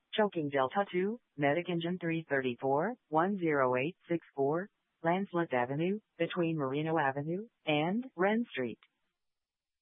Choking Delta 2, Medic Engine 334, 10864, Lancelot Avenue, between Marino Avenue and Wren Street.